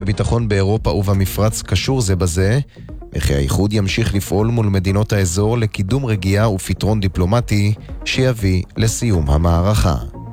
הביטחון באירופה ובמפרץ קשור זה בזה, וכי האיחוד ימשיך לפעול מול מדינות האזור לקידום רגיעה ופתרון דיפלומטי שיביא לסיום המערכה.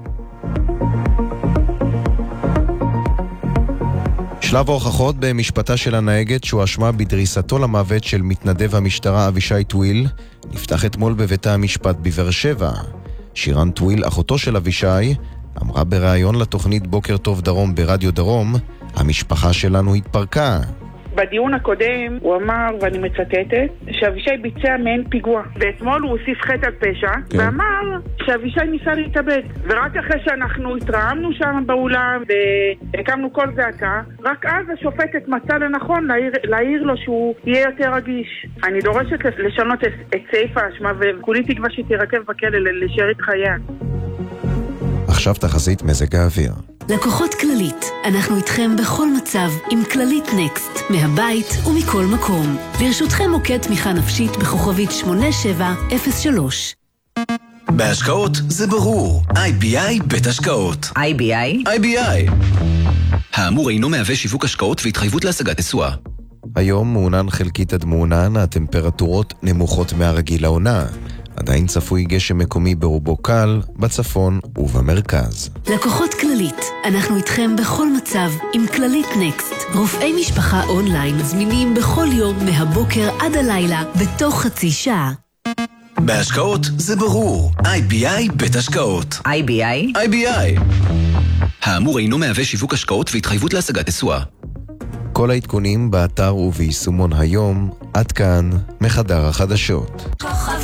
שלב ההוכחות במשפטה של הנהגת שהואשמה בדריסתו למוות של מתנדב המשטרה אבישי טוויל נפתח אתמול בבית המשפט בבאר שבע. שירן טוויל, אחותו של אבישי, אמרה בראיון לתוכנית בוקר טוב דרום ברדיו דרום, המשפחה שלנו התפרקה. בדיון הקודם הוא אמר, ואני מצטטת, שאבישי ביצע מעין פיגוע. ואתמול הוא הוסיף חטא על פשע, ואמר שאבישי ניסה להתאבד. ורק אחרי שאנחנו התרעמנו שם באולם והקמנו כל זעקה, רק אז השופטת מצא לנכון להעיר לו שהוא יהיה יותר רגיש. אני דורשת לשנות את סעיף האשמה, וכולי תקווה שתירקב בכלא לשארית חייה. עכשיו תחזית מזג האוויר. לקוחות כללית, אנחנו איתכם בכל מצב עם כללית נקסט, מהבית ומכל מקום. לרשותכם מוקד תמיכה נפשית בכוכבית 8703. בהשקעות זה ברור. IBI בית השקעות. IBI. האמור אינו מהווה שיווק השקעות והתחייבות להשגת תשואה. היום מעונן חלקית עד מעונן, הטמפרטורות נמוכות מהרגיל לעונה. עדיין צפוי גשם מקומי ברובו קל, בצפון ובמרכז. לקוחות כללית, אנחנו איתכם בכל מצב עם כללית נקסט. רופאי משפחה אונליין זמינים בכל יום מהבוקר עד הלילה בתוך חצי שעה. בהשקעות זה ברור. IBI בית השקעות. IBI. האמור אינו מהווה שיווק השקעות והתחייבות להשגת תשואה. כל העדכונים באתר וביישומון היום. עד כאן מחדר החדשות.